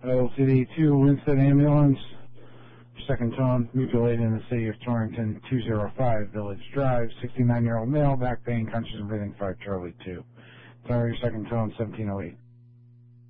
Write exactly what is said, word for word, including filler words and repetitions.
L C D two Winston Ambulance, second tone, mutilated in the city of Torrington, two oh five Village Drive, sixty-nine-year-old male, back pain, conscious and breathing, five Charlie two. Sorry, second tone, seventeen oh eight.